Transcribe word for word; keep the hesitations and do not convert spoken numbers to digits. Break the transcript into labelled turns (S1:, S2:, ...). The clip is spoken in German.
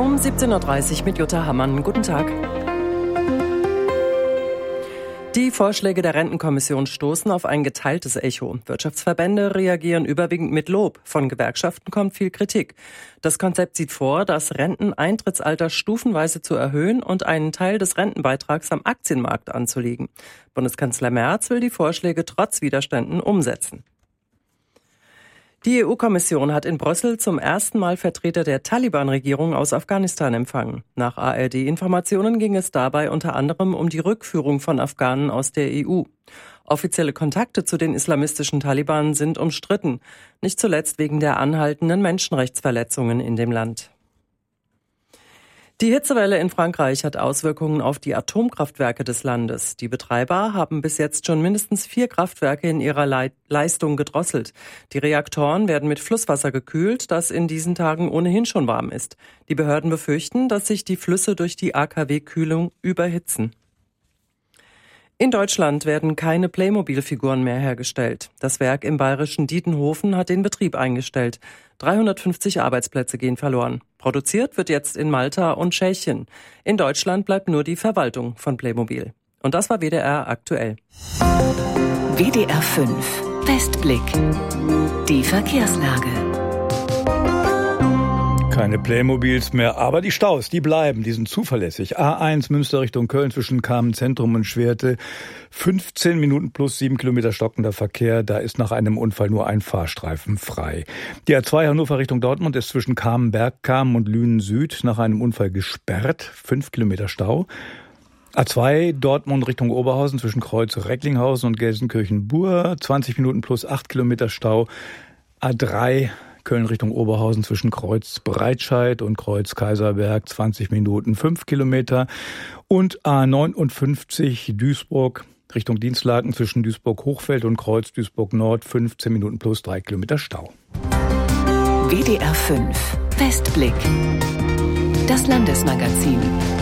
S1: Um siebzehn Uhr dreißig mit Jutta Hammann. Guten Tag. Die Vorschläge der Rentenkommission stoßen auf ein geteiltes Echo. Wirtschaftsverbände reagieren überwiegend mit Lob. Von Gewerkschaften kommt viel Kritik. Das Konzept sieht vor, das Renteneintrittsalter stufenweise zu erhöhen und einen Teil des Rentenbeitrags am Aktienmarkt anzulegen. Bundeskanzler Merz will die Vorschläge trotz Widerständen umsetzen. Die E U-Kommission hat in Brüssel zum ersten Mal Vertreter der Taliban-Regierung aus Afghanistan empfangen. Nach A R D-Informationen ging es dabei unter anderem um die Rückführung von Afghanen aus der E U. Offizielle Kontakte zu den islamistischen Taliban sind umstritten, nicht zuletzt wegen der anhaltenden Menschenrechtsverletzungen in dem Land. Die Hitzewelle in Frankreich hat Auswirkungen auf die Atomkraftwerke des Landes. Die Betreiber haben bis jetzt schon mindestens vier Kraftwerke in ihrer Le- Leistung gedrosselt. Die Reaktoren werden mit Flusswasser gekühlt, das in diesen Tagen ohnehin schon warm ist. Die Behörden befürchten, dass sich die Flüsse durch die A K W-Kühlung überhitzen. In Deutschland werden keine Playmobil-Figuren mehr hergestellt. Das Werk im bayerischen Dietenhofen hat den Betrieb eingestellt. dreihundertfünfzig Arbeitsplätze gehen verloren. Produziert wird jetzt in Malta und Tschechien. In Deutschland bleibt nur die Verwaltung von Playmobil. Und das war W D R aktuell.
S2: W D R fünf Westblick. Die Verkehrslage.
S3: Keine Playmobils mehr, aber die Staus, die bleiben, die sind zuverlässig. A eins Münster Richtung Köln zwischen Kamen-Zentrum und Schwerte. fünfzehn Minuten plus sieben Kilometer stockender Verkehr. Da ist nach einem Unfall nur ein Fahrstreifen frei. Die A zwei Hannover Richtung Dortmund ist zwischen Kamen-Bergkamen und Lünen Süd nach einem Unfall gesperrt. fünf Kilometer Stau. A zwei Dortmund Richtung Oberhausen zwischen Kreuz Recklinghausen und Gelsenkirchen-Bur. zwanzig Minuten plus acht Kilometer Stau. A drei Köln Richtung Oberhausen zwischen Kreuz Breitscheid und Kreuz Kaiserberg, zwanzig Minuten, fünf Kilometer. Und A neunundfünfzig Duisburg Richtung Dienstlaken zwischen Duisburg-Hochfeld und Kreuz Duisburg-Nord, fünfzehn Minuten plus drei Kilometer Stau.
S2: W D R fünf Westblick. Das Landesmagazin.